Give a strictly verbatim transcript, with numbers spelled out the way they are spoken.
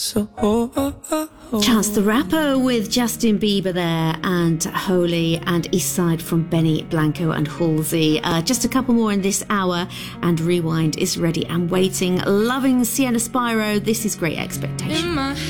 So, oh, oh, oh, oh. Chance the Rapper with Justin Bieber there, and Holy, and Eastside from Benny Blanco and Halsey. Uh, just a couple more in this hour, and Rewind is ready and waiting. Loving Sienna Spyro. This is Great Expectations.